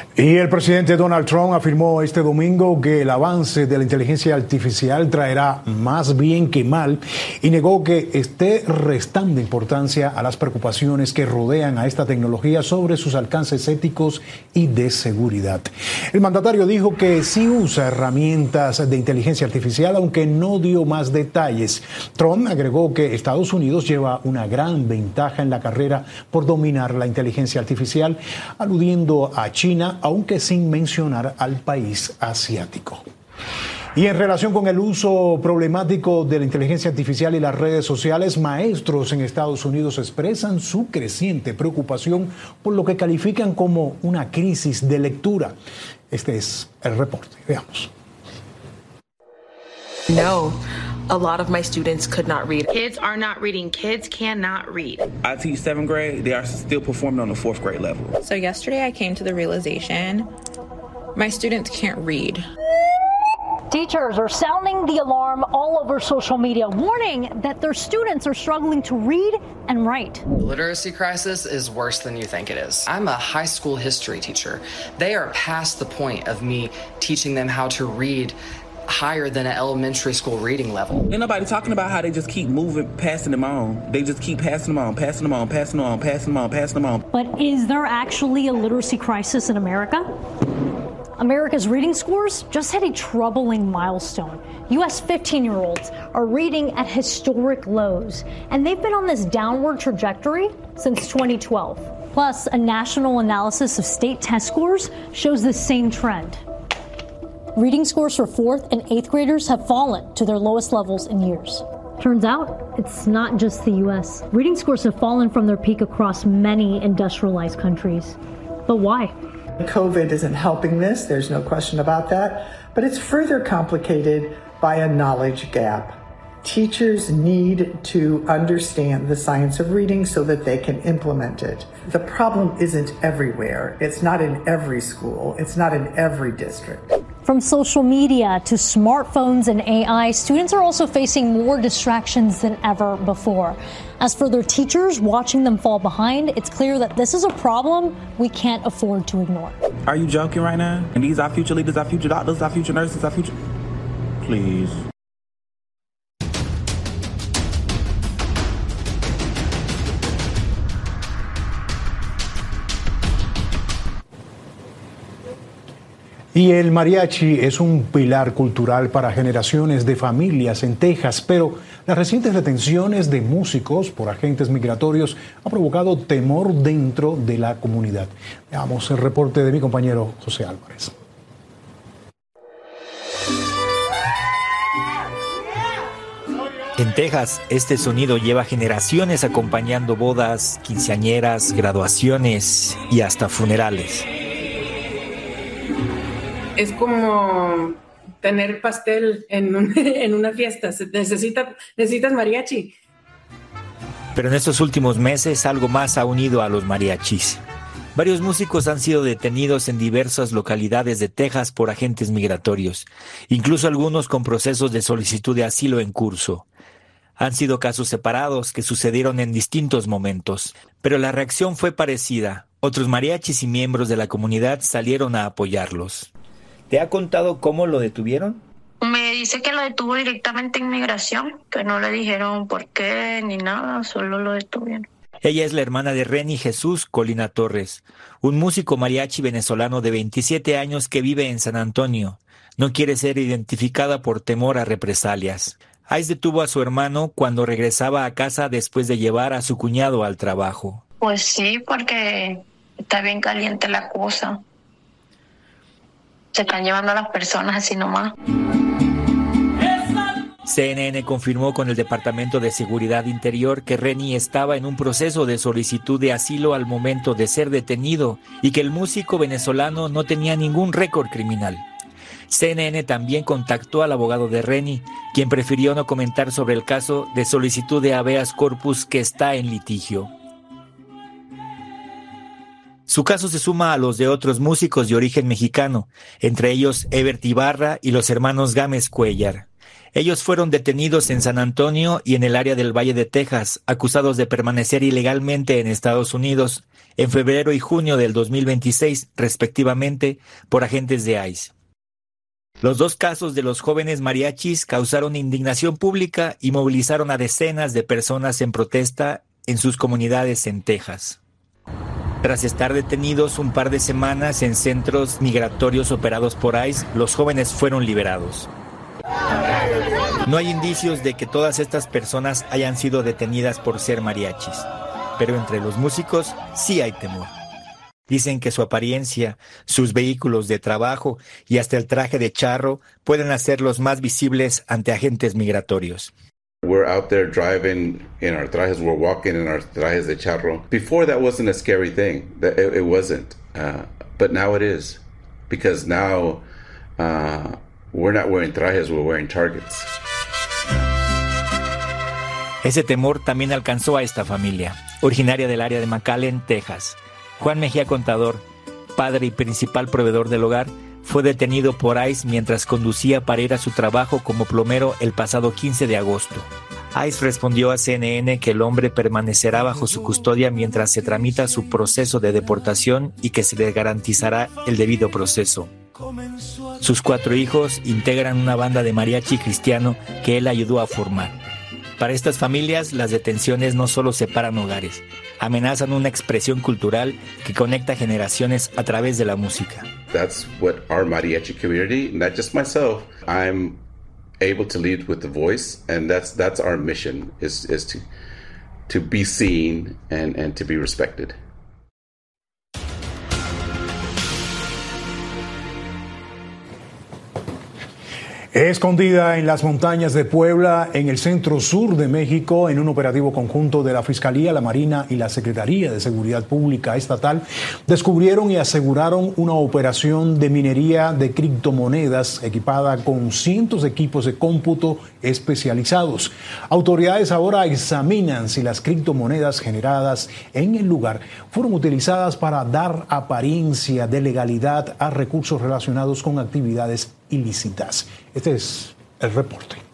Y el presidente Donald Trump afirmó este domingo que el avance de la inteligencia artificial traerá más bien que mal y negó que esté restando importancia a las preocupaciones que rodean a esta tecnología sobre sus alcances éticos y de seguridad. El mandatario dijo que sí usa herramientas de inteligencia artificial, aunque no dio más detalles. Trump agregó que Estados Unidos lleva una gran ventaja en la carrera por dominar la inteligencia artificial, aludiendo a China, aunque sin mencionar al país asiático. Y en relación con el uso problemático de la inteligencia artificial y las redes sociales, maestros en Estados Unidos expresan su creciente preocupación por lo que califican como una crisis de lectura. Este es el reporte. Veamos. No. A lot of my students could not read. Kids are not reading. Kids cannot read. I teach 7th grade. They are still performing on the 4th grade level. So yesterday I came to the realization my students can't read. Teachers are sounding the alarm all over social media, warning that their students are struggling to read and write. The literacy crisis is worse than you think it is. I'm a high school history teacher. They are past the point of me teaching them how to read higher than an elementary school reading level. Ain't nobody talking about how they just keep moving, passing them on. They just keep passing them on, passing them on, passing them on, passing them on, passing them on. But is there actually a literacy crisis in America? America's reading scores just hit a troubling milestone. U.S. 15-year-olds are reading at historic lows, and they've been on this downward trajectory since 2012. Plus, a national analysis of state test scores shows the same trend. Reading scores for 4th and 8th graders have fallen to their lowest levels in years. Turns out, it's not just the U.S. Reading scores have fallen from their peak across many industrialized countries. But why? COVID isn't helping this, there's no question about that, but it's further complicated by a knowledge gap. Teachers need to understand the science of reading so that they can implement it. The problem isn't everywhere. It's not in every school. It's not in every district. From social media to smartphones and AI, students are also facing more distractions than ever before. As for their teachers watching them fall behind, it's clear that this is a problem we can't afford to ignore. Are you joking right now? And these are future leaders, our future doctors, our future nurses, our future... Please. Y el mariachi es un pilar cultural para generaciones de familias en Texas, pero las recientes detenciones de músicos por agentes migratorios ha provocado temor dentro de la comunidad. Veamos el reporte de mi compañero José Álvarez. En Texas, este sonido lleva generaciones acompañando bodas, quinceañeras, graduaciones y hasta funerales. Es como tener pastel en una fiesta. Necesitas mariachi. Pero en estos últimos meses algo más ha unido a los mariachis. Varios músicos han sido detenidos en diversas localidades de Texas por agentes migratorios, incluso algunos con procesos de solicitud de asilo en curso. Han sido casos separados que sucedieron en distintos momentos, pero la reacción fue parecida. Otros mariachis y miembros de la comunidad salieron a apoyarlos. ¿Te ha contado cómo lo detuvieron? Me dice que lo detuvo directamente en migración, que no le dijeron por qué ni nada, solo lo detuvieron. Ella es la hermana de Reni Jesús Colina Torres, un músico mariachi venezolano de 27 años que vive en San Antonio. No quiere ser identificada por temor a represalias. ICE detuvo a su hermano cuando regresaba a casa después de llevar a su cuñado al trabajo. Pues sí, porque está bien caliente la cosa. Se están llevando a las personas así nomás. CNN confirmó con el Departamento de Seguridad Interior que Reni estaba en un proceso de solicitud de asilo al momento de ser detenido y que el músico venezolano no tenía ningún récord criminal. CNN también contactó al abogado de Reni, quien prefirió no comentar sobre el caso de solicitud de habeas corpus que está en litigio. Su caso se suma a los de otros músicos de origen mexicano, entre ellos Ebert Ibarra y los hermanos Gámez Cuellar. Ellos fueron detenidos en San Antonio y en el área del Valle de Texas, acusados de permanecer ilegalmente en Estados Unidos en febrero y junio del 2026, respectivamente, por agentes de ICE. Los dos casos de los jóvenes mariachis causaron indignación pública y movilizaron a decenas de personas en protesta en sus comunidades en Texas. Tras estar detenidos un par de semanas en centros migratorios operados por ICE, los jóvenes fueron liberados. No hay indicios de que todas estas personas hayan sido detenidas por ser mariachis, pero entre los músicos sí hay temor. Dicen que su apariencia, sus vehículos de trabajo y hasta el traje de charro pueden hacerlos más visibles ante agentes migratorios. We're out there driving in our trajes, we're walking in our trajes de charro. Before that wasn't a scary thing, it wasn't, but now it is, because now we're not wearing trajes, we're wearing targets. Ese temor también alcanzó a esta familia, originaria del área de McAllen, Texas. Juan Mejía Contador, padre y principal proveedor del hogar, fue detenido por ICE mientras conducía para ir a su trabajo como plomero el pasado 15 de agosto. ICE respondió a CNN que el hombre permanecerá bajo su custodia mientras se tramita su proceso de deportación y que se le garantizará el debido proceso. Sus 4 hijos integran una banda de mariachi cristiano que él ayudó a formar. Para estas familias, las detenciones no solo separan hogares, amenazan una expresión cultural que conecta generaciones a través de la música. That's what our mariachi community, not just myself, I'm able to lead with the voice, and that's our mission, is to be seen and to be respected. Escondida en las montañas de Puebla, en el centro sur de México, en un operativo conjunto de la Fiscalía, la Marina y la Secretaría de Seguridad Pública Estatal, descubrieron y aseguraron una operación de minería de criptomonedas equipada con cientos de equipos de cómputo especializados. Autoridades ahora examinan si las criptomonedas generadas en el lugar fueron utilizadas para dar apariencia de legalidad a recursos relacionados con actividades ilícitas. Este es el reporte.